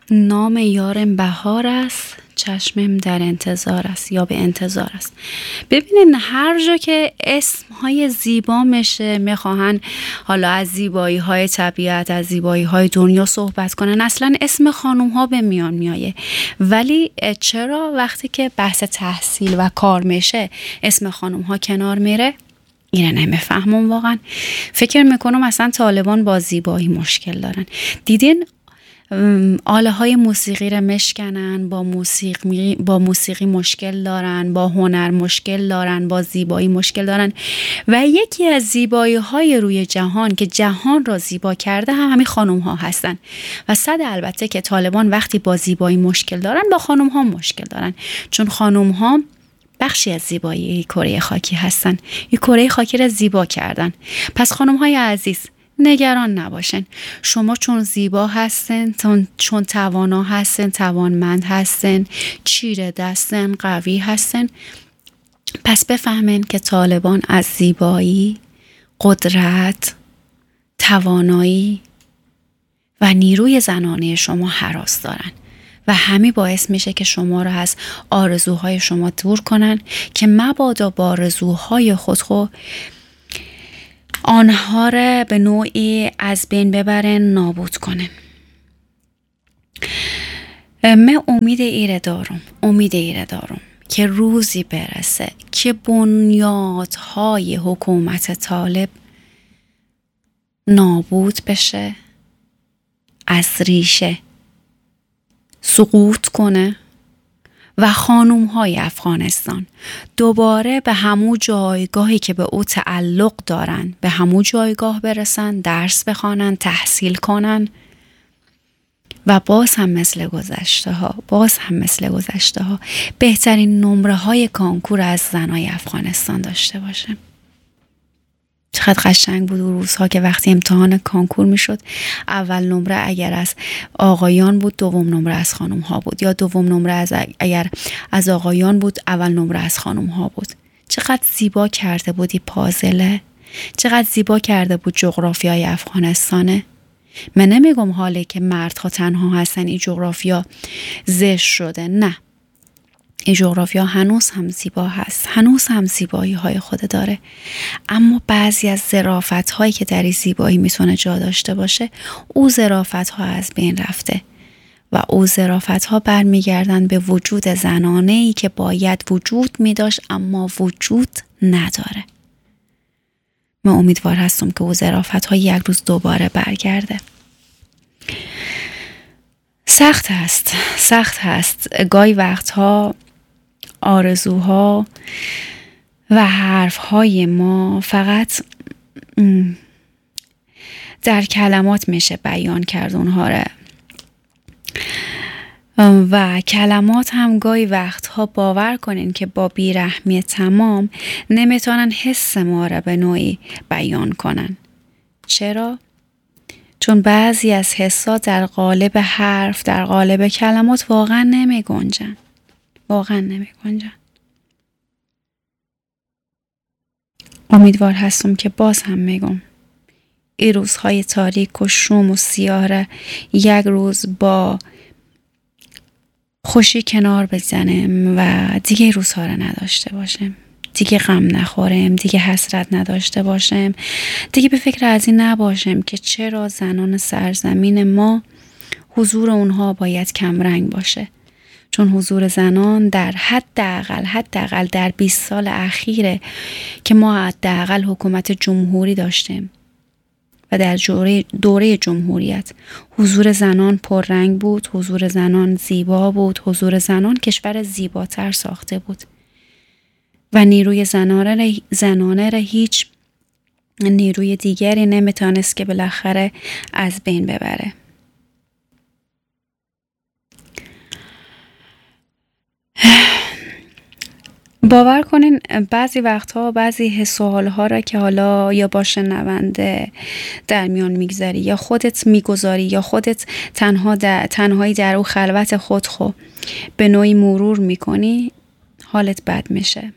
نام یارم بهار است، چشمم در انتظار است یا به انتظار است. ببینین هر جا که اسمهای زیبا میخواهن حالا از زیبایی های طبیعت، از زیبایی های دنیا صحبت کنن، اصلا اسم خانوم ها به میان میایه. ولی چرا وقتی که بحث تحصیل و کار میشه اسم خانوم ها کنار میره؟ اینه نمیفهمم واقعا. فکر میکنم اصلا طالبان با زیبایی مشکل دارن. دیدین آله های موسیقی رو مشکنن، با موسیقی مشکل دارن، با هنر مشکل دارن، با زیبایی مشکل دارن. و یکی از زیبایی های روی جهان که جهان را زیبا کرده همین خانوم ها هستن. و البته که طالبان وقتی با زیبایی مشکل دارن با خانوم ها مشکل دارن، چون خانوم ها بخشی از زیبایی کره خاکی هستن. این کره خاکی را زیبا کردن. پس خانوم های عزیز نگران نباشن. شما چون زیبا هستن، چون توانا هستن، توانمند هستن، چیره دستن، قوی هستن، پس بفهمین که طالبان از زیبایی، قدرت، توانایی و نیروی زنانه شما هراس دارن و همین باعث میشه که شما را از آرزوهای شما دور کنن که مبادا با آرزوهای خود آنها را به نوعی از بین ببرن، نابود کنن. من امید ایره دارم که روزی برسه که بنیادهای حکومت طالب نابود بشه، از ریشه سقوط کنه و خانوم های افغانستان دوباره به همون جایگاهی که به او تعلق دارن، به همون جایگاه برسن، درس بخوانن، تحصیل کنن و باز هم مثل گذشته ها بهترین نمره های کانکور از زنای افغانستان داشته باشه. چقدر قشنگ بود اون روزها که وقتی امتحان کانکور میشد اول نمره اگر از آقایان بود دوم نمره از خانم ها بود، یا دوم نمره اگر از آقایان بود اول نمره از خانم ها بود. چقدر زیبا کرده بودی پازله، چقدر زیبا کرده بود جغرافیای افغانستانه. من نمیگم حاله که مردها تنها هستن این جغرافیا زشت شده، نه، این جغرافیا هنوز هم زیبا هست، هنوز هم زیبایی های خود داره، اما بعضی از ظرافت هایی که در این زیبایی میتونه جا داشته باشه او ظرافت ها از بین رفته و او ظرافت ها برمیگردن به وجود زنانه‌ای که باید وجود میداشت اما وجود نداره. من امیدوار هستم که او ظرافت ها یک روز دوباره برگرده. سخت هست گاهی وقتها آرزوها و حرفهای ما فقط در کلمات میشه بیان کرد اونها را و کلمات هم گاهی وقتها باور کنین که با بیرحمی تمام نمیتونن حس ما را به نوعی بیان کنن. چرا؟ چون بعضی از حسا در قالب حرف، در قالب کلمات واقعا نمی گنجن. امیدوار هستم که باز هم میگم این روزهای تاریک و شوم و سیاه را یک روز با خوشی کنار بزنم و دیگه روزها را نداشته باشم، دیگه غم نخورم، دیگه حسرت نداشته باشم، دیگه به فکر از این نباشم که چرا زنان سرزمین ما حضور اونها باید کمرنگ باشه. چون حضور زنان در حداقل در 20 سال اخیره که ما حداقل حکومت جمهوری داشتیم و در دوره جمهوریت حضور زنان پررنگ بود، حضور زنان زیبا بود، حضور زنان کشور زیباتر ساخته بود و نیروی زنانه را هیچ نیروی دیگری نمیتونست که بالاخره از بین ببره. باور کنین بعضی وقتها بعضی حس و حالها را که حالا یا با شنونده در میان میگذاری یا خودت میگذاری یا خودت تنهایی در او خلوت خود به نوعی مرور میکنی، حالت بد میشه.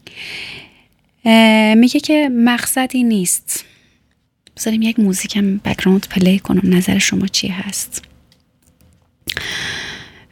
میگه که مقصدی نیست. بذاریم یک موزیکم بک‌گراند پلی کنم، نظر شما چی هست؟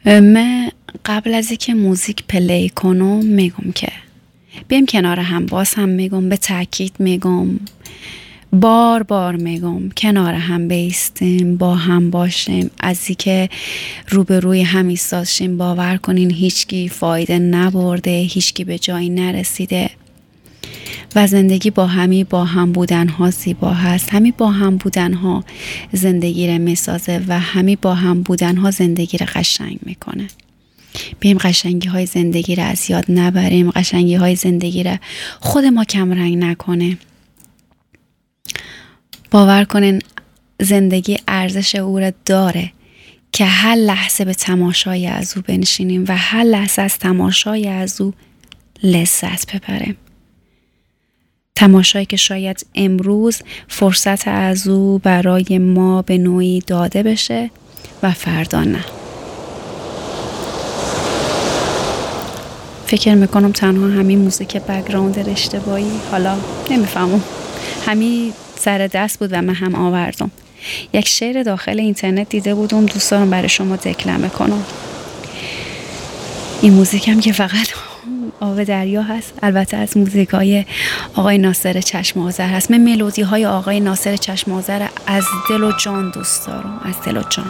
من قبل از اینکه موزیک پلی کنم میگم که بیم کنار هم، باز هم میگم، به تاکید میگم، بار بار میگم کنار هم بیستیم، با هم باشیم. از اینکه روبروی هم ایستاد شیم، باور کنین هیچکی فایده نبرده، هیچکی به جایی نرسیده و زندگی با هم بودن ها زیبا هست. همی با هم بودن ها زندگی رو میسازه و همی با هم بودن ها زندگی رو قشنگ میکنه. بیم قشنگی های زندگی رو از یاد نبریم، قشنگی های زندگی رو خود ما کمرنگ نکنه. باور کنین زندگی ارزش او را داره که هر لحظه به تماشای از او بنشینیم و هر لحظه از تماشای از او لذت ببریم. تماشایی که شاید امروز فرصت از او برای ما به نوعی داده بشه و فردا نه. فکر میکنم تنها همین موزیک بک‌گراند اشتباهی، حالا نمیفهمم، همین سر دست بود و من هم آوردم. یک شعر داخل اینترنت دیده بودم، دوست دارم برای شما دکلمه کنم. این موزیک هم که فقط آب دریا هست، البته از موزیکای آقای ناصر چشم آذر هست. من ملودی های آقای ناصر چشم آذر از دل و جان دوست دارم، از دل و جان.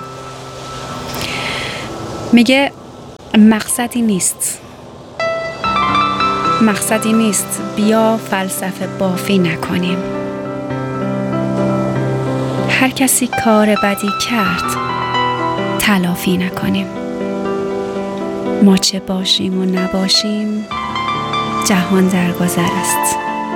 میگه مقصدی نیست بیا فلسفه بافی نکنیم. هر کسی کار بدی کرد تلافی نکنیم. ما چه باشیم و نباشیم جهان درگذر است.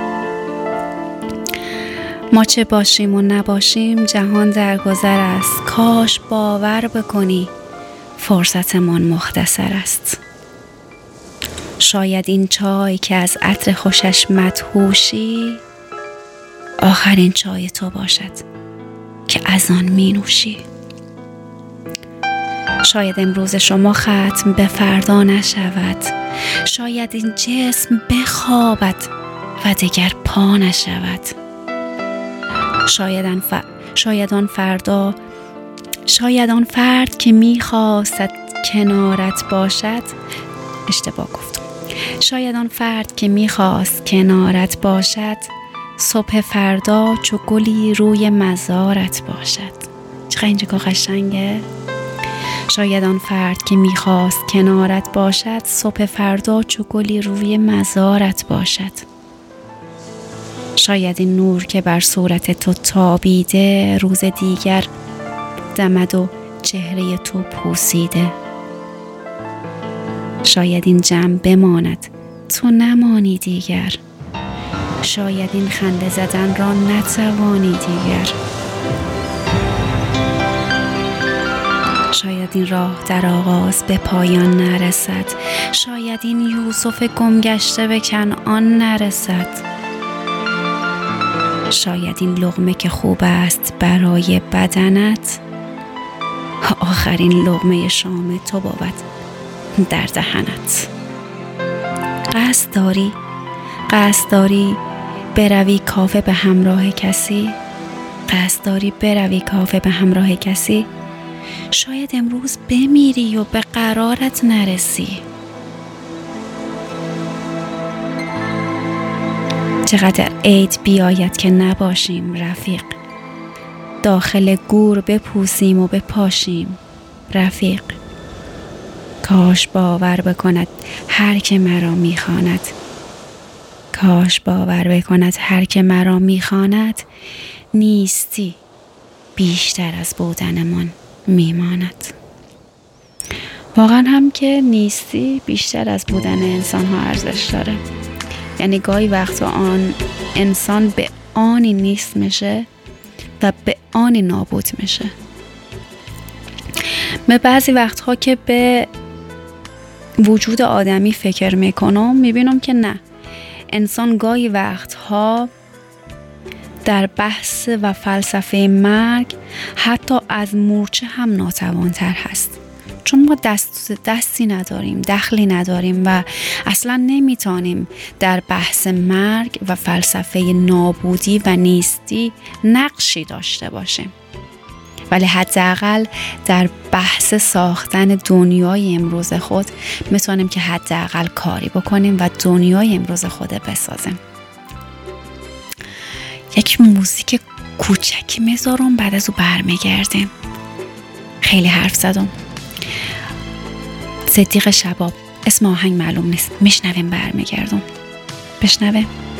ما چه باشیم و نباشیم جهان درگذر است. کاش باور بکنی فرصتمان مختصر است. شاید این چای که از عطر خوشش مدهوشی آخرین چای تو باشد که از آن می نوشی. شاید امروز شما ختم به فردا نشود. شاید این جسم بخوابد و دیگر پا نشود. شاید آن فرد که می‌خواست کنارت باشد، اشتباه گفتم. شاید آن فرد که می‌خواست کنارت باشد، صبح فردا چو گلی روی مزارت باشد. چقدر اینجا قشنگه. شاید آن فرد که میخواست کنارت باشد، صبح فردا چو گلی روی مزارت باشد. شاید این نور که بر صورت تو تابیده، روز دیگر دمد و چهره تو پوسیده. شاید این جمع بماند تو نمانی دیگر. شاید این خنده زدن را نتوانی دیگر. شاید این راه در آغاز به پایان نرسد. شاید این یوسف گم گشته به کنعان نرسد. شاید این لقمه که خوب است برای بدنت، آخرین لقمه شام تو بود در دهنت. قصد داری بروی کافه به همراه کسی؟ قصد داری بروی کافه به همراه کسی؟ شاید امروز بمیری و به قرارت نرسی. چقدر عید بیاید که نباشیم رفیق. داخل گور بپوسیم و بپاشیم رفیق. کاش باور بکند هر که مرا میخواند. کاش باور بکند هر که مرا میخواند. نیستی بیشتر از بودنمان میماند. واقعا هم که نیستی بیشتر از بودن انسان ها ارزش داره. یعنی گاهی وقتا آن انسان به آنی نیست میشه و به آنی نابود میشه. من بعضی وقتها که به وجود آدمی فکر میکنم میبینم که نه، انسان گاهی وقتها در بحث و فلسفه مرگ حتی از مورچه هم ناتوانتر هست. چون ما دستی نداریم، دخلی نداریم و اصلا نمیتونیم در بحث مرگ و فلسفه نابودی و نیستی نقشی داشته باشیم. ولی حداقل در بحث ساختن دنیای امروز خود میتونیم که حداقل کاری بکنیم و دنیای امروز خود بسازیم. یک موزیک کوچکی میذارم، بعد از او برمیگردیم. خیلی حرف زدم. صدیق شباب، اسم آهنگ معلوم نیست، میشنویم برمیگردم. بشنویم.